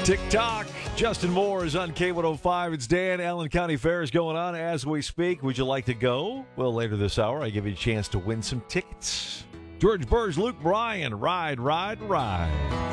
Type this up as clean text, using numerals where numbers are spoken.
Tick-tock. Justin Moore is on K105. It's Dan. Allen County Fair is going on as we speak. Would you like to go? Well, later this hour, I give you a chance to win some tickets. George Burrs, Luke Bryan, Ride, Ride, Ride.